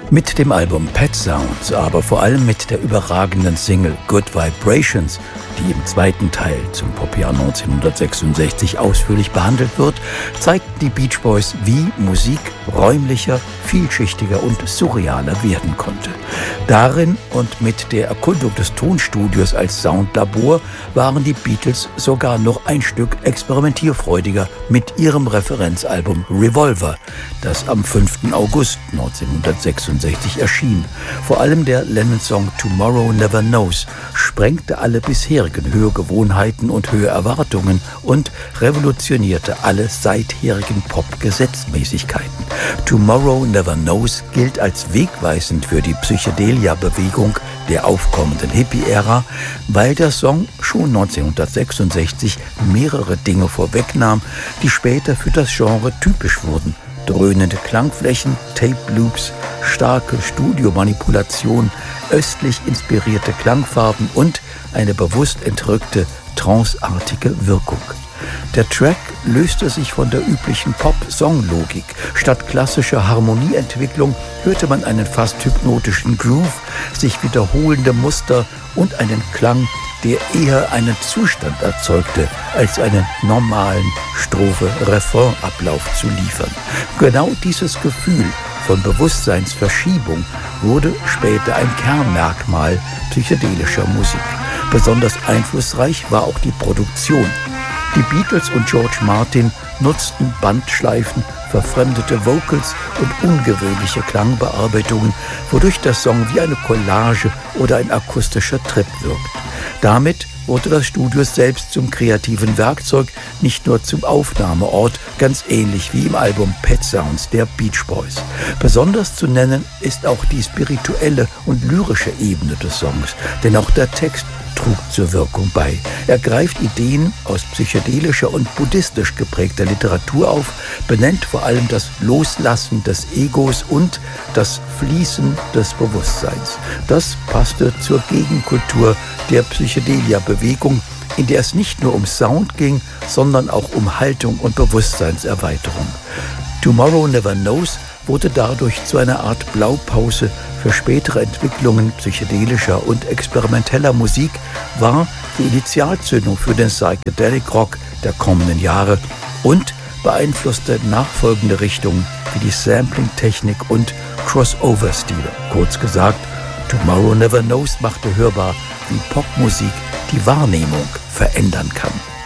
Mit dem Album Pet Sounds, aber vor allem mit der überragenden Single Good Vibrations, die im zweiten Teil zum Popjahr 1966 ausführlich behandelt wird, zeigten die Beach Boys, wie Musik räumlicher, vielschichtiger und surrealer werden konnte. Darin und mit der Erkundung des Tonstudios als Soundlabor waren die Beatles sogar noch ein Stück experimentierfreudiger mit ihrem Referenzalbum Revolver, das am 5. August 1966 erschien. Vor allem der Lennon-Song Tomorrow Never Knows sprengte alle bisherigen Hörgewohnheiten und Hörerwartungen und revolutionierte alle seitherigen Pop-Gesetzmäßigkeiten. Tomorrow Never Knows gilt als wegweisend für die Psychedelia-Bewegung der aufkommenden Hippie-Ära, weil der Song schon 1966 mehrere Dinge vorwegnahm, die später für das Genre typisch wurden. Dröhnende Klangflächen, Tape-Loops, starke Studiomanipulation, östlich inspirierte Klangfarben und eine bewusst entrückte, tranceartige Wirkung. Der Track löste sich von der üblichen Pop-Song-Logik. Statt klassischer Harmonieentwicklung hörte man einen fast hypnotischen Groove, sich wiederholende Muster und einen Klang, der eher einen Zustand erzeugte, als einen normalen Strophe-Refrain-Ablauf zu liefern. Genau dieses Gefühl von Bewusstseinsverschiebung wurde später ein Kernmerkmal psychedelischer Musik. Besonders einflussreich war auch die Produktion. Die Beatles und George Martin nutzten Bandschleifen, verfremdete Vocals und ungewöhnliche Klangbearbeitungen, wodurch der Song wie eine Collage oder ein akustischer Trip wirkt. Damit wurde das Studio selbst zum kreativen Werkzeug, nicht nur zum Aufnahmeort, ganz ähnlich wie im Album Pet Sounds der Beach Boys. Besonders zu nennen ist auch die spirituelle und lyrische Ebene des Songs, denn auch der Text trug zur Wirkung bei. Er greift Ideen aus psychedelischer und buddhistisch geprägter Literatur auf, benennt vor allem das Loslassen des Egos und das Fließen des Bewusstseins. Das passte zur Gegenkultur der Psychedelia-Bewegung, in der es nicht nur um Sound ging, sondern auch um Haltung und Bewusstseinserweiterung. Tomorrow Never Knows wurde dadurch zu einer Art Blaupause für spätere Entwicklungen psychedelischer und experimenteller Musik, war die Initialzündung für den Psychedelic Rock der kommenden Jahre und beeinflusste nachfolgende Richtungen wie die Sampling-Technik und Crossover-Stile. Kurz gesagt, Tomorrow Never Knows machte hörbar, wie Popmusik die Wahrnehmung verändern kann.